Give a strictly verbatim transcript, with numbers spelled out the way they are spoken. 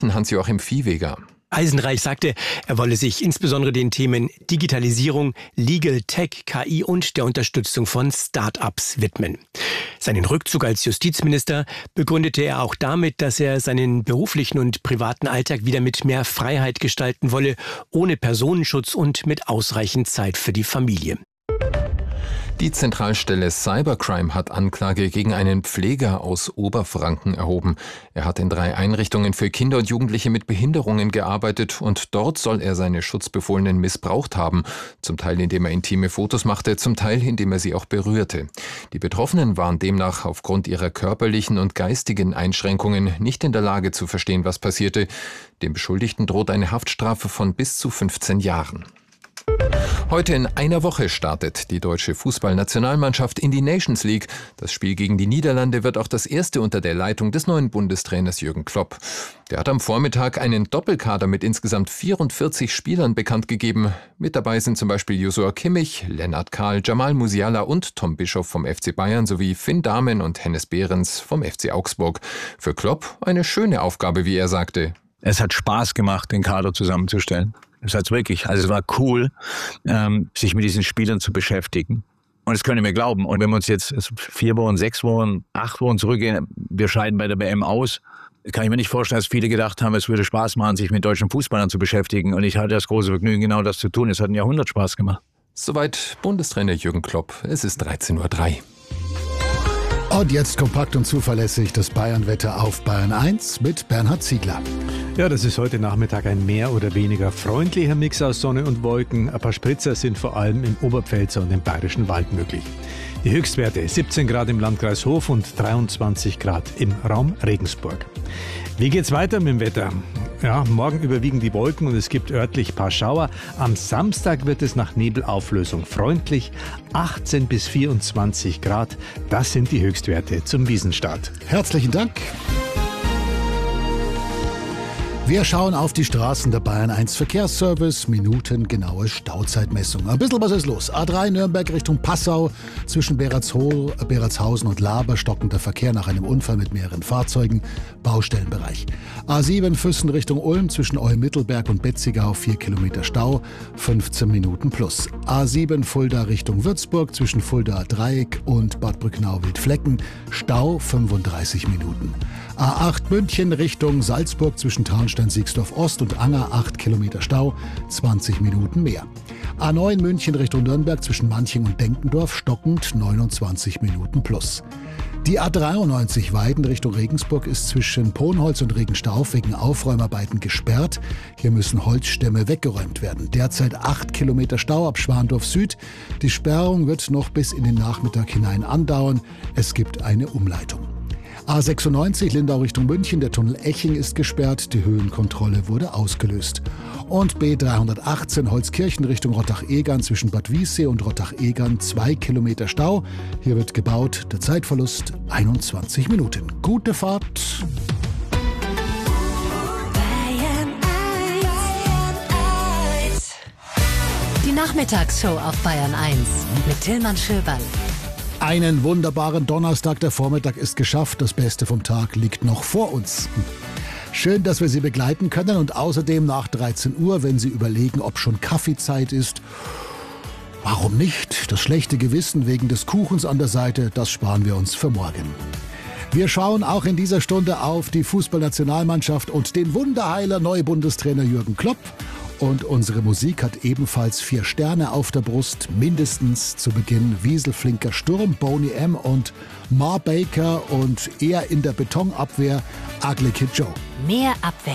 Hans-Joachim Viehweger. Eisenreich sagte, er wolle sich insbesondere den Themen Digitalisierung, Legal Tech, K I und der Unterstützung von Start-ups widmen. Seinen Rückzug als Justizminister begründete er auch damit, dass er seinen beruflichen und privaten Alltag wieder mit mehr Freiheit gestalten wolle, ohne Personenschutz und mit ausreichend Zeit für die Familie. Die Zentralstelle Cybercrime hat Anklage gegen einen Pfleger aus Oberfranken erhoben. Er hat in drei Einrichtungen für Kinder und Jugendliche mit Behinderungen gearbeitet und dort soll er seine Schutzbefohlenen missbraucht haben. Zum Teil, indem er intime Fotos machte, zum Teil, indem er sie auch berührte. Die Betroffenen waren demnach aufgrund ihrer körperlichen und geistigen Einschränkungen nicht in der Lage zu verstehen, was passierte. Dem Beschuldigten droht eine Haftstrafe von bis zu fünfzehn Jahren. Heute in einer Woche startet die deutsche Fußballnationalmannschaft in die Nations League. Das Spiel gegen die Niederlande wird auch das erste unter der Leitung des neuen Bundestrainers Jürgen Klopp. Der hat am Vormittag einen Doppelkader mit insgesamt vierundvierzig Spielern bekannt gegeben. Mit dabei sind zum Beispiel Joshua Kimmich, Lennart Kahl, Jamal Musiala und Tom Bischoff vom F C Bayern sowie Finn Dahmen und Hennes Behrens vom F C Augsburg. Für Klopp eine schöne Aufgabe, wie er sagte. Es hat Spaß gemacht, den Kader zusammenzustellen. Es hat wirklich, also es war cool, ähm, sich mit diesen Spielern zu beschäftigen. Und das können wir glauben. Und wenn wir uns jetzt vier Wochen, sechs Wochen, acht Wochen zurückgehen, wir scheiden bei der W M aus, kann ich mir nicht vorstellen, dass viele gedacht haben, es würde Spaß machen, sich mit deutschen Fußballern zu beschäftigen. Und ich hatte das große Vergnügen, genau das zu tun. Es hat ein Jahrhundert Spaß gemacht. Soweit Bundestrainer Jürgen Klopp. Es ist dreizehn Uhr drei. Und jetzt kompakt und zuverlässig das Bayern-Wetter auf Bayern eins mit Bernhard Ziegler. Ja, das ist heute Nachmittag ein mehr oder weniger freundlicher Mix aus Sonne und Wolken. Ein paar Spritzer sind vor allem im Oberpfälzer und im Bayerischen Wald möglich. Die Höchstwerte siebzehn Grad im Landkreis Hof und dreiundzwanzig Grad im Raum Regensburg. Wie geht's weiter mit dem Wetter? Ja, morgen überwiegen die Wolken und es gibt örtlich ein paar Schauer. Am Samstag wird es nach Nebelauflösung freundlich. achtzehn bis vierundzwanzig Grad, das sind die Höchstwerte zum Wiesenstart. Herzlichen Dank. Wir schauen auf die Straßen der Bayern eins Verkehrsservice, minutengenaue Stauzeitmessung. Ein bisschen was ist los. A drei Nürnberg Richtung Passau, zwischen Beretzho- Beretzhausen und Laber stockender Verkehr nach einem Unfall mit mehreren Fahrzeugen, Baustellenbereich. A sieben Füssen Richtung Ulm, zwischen Eumittelberg und Betzigau, vier Kilometer Stau, fünfzehn Minuten plus. A sieben Fulda Richtung Würzburg, zwischen Fulda Dreieck und Bad Brücknau-Wildflecken, Stau, fünfunddreißig Minuten. A acht München Richtung Salzburg, zwischen Traunstein-Siegsdorf Ost und Anger, acht Kilometer Stau, zwanzig Minuten mehr. A neun München Richtung Nürnberg, zwischen Manching und Denkendorf, stockend, neunundzwanzig Minuten plus. Die A dreiundneunzig Weiden Richtung Regensburg ist zwischen Ponholz und Regenstauf wegen Aufräumarbeiten gesperrt. Hier müssen Holzstämme weggeräumt werden. Derzeit acht Kilometer Stau ab Schwandorf Süd. Die Sperrung wird noch bis in den Nachmittag hinein andauern. Es gibt eine Umleitung. A sechsundneunzig Lindau Richtung München, der Tunnel Eching ist gesperrt, die Höhenkontrolle wurde ausgelöst. Und B dreihundertachtzehn Holzkirchen Richtung Rottach-Egern zwischen Bad Wiessee und Rottach-Egern, zwei Kilometer Stau. Hier wird gebaut, der Zeitverlust einundzwanzig Minuten. Gute Fahrt! Die Nachmittagsshow auf Bayern eins mit Tillmann Schöberl. Einen wunderbaren Donnerstag, der Vormittag ist geschafft, das Beste vom Tag liegt noch vor uns. Schön, dass wir Sie begleiten können und außerdem nach dreizehn Uhr, wenn Sie überlegen, ob schon Kaffeezeit ist. Warum nicht? Das schlechte Gewissen wegen des Kuchens an der Seite, das sparen wir uns für morgen. Wir schauen auch in dieser Stunde auf die Fußballnationalmannschaft und den Wunderheiler Neubundestrainer Jürgen Klopp. Und unsere Musik hat ebenfalls vier Sterne auf der Brust, mindestens zu Beginn Wieselflinker Sturm, Boney M. und Ma Baker und eher in der Betonabwehr Ugly Kid Joe. Mehr Abwehr.